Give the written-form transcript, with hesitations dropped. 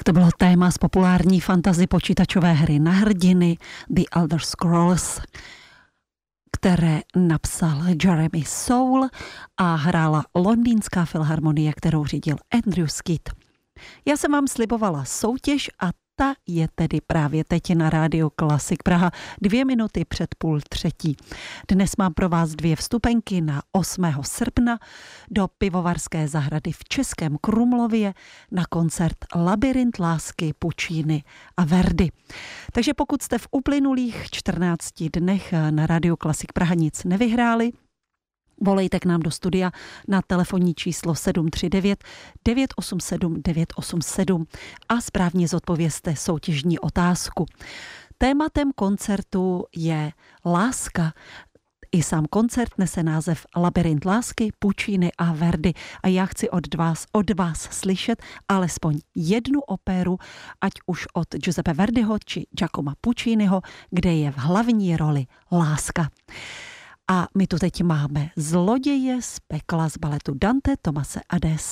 Tak to bylo téma z populární fantasy počítačové hry na hrdiny The Elder Scrolls, které napsal Jeremy Soule a hrála Londýnská filharmonie, kterou řídil Andrew Skeet. Já jsem vám slibovala soutěž a ta je tedy právě teď na Rádiu Klasik Praha 2 minuty před 2:30. Dnes mám pro vás 2 vstupenky na 8. srpna do Pivovarské zahrady v Českém Krumlově na koncert Labyrint lásky Puccini a Verdi. Takže pokud jste v uplynulých 14 dnech na Rádiu Klasik Praha nic nevyhráli, volejte k nám do studia na telefonní číslo 739 987 987 a správně zodpovězte soutěžní otázku. Tématem koncertu je láska. I sám koncert nese název Labyrint lásky, Puccini a Verdi. A já chci od vás slyšet alespoň jednu opéru, ať už od Giuseppe Verdiho či Giacoma Pucciniho, kde je v hlavní roli láska. A my tu teď máme Zloděje z pekla z baletu Dante Tomase Adese.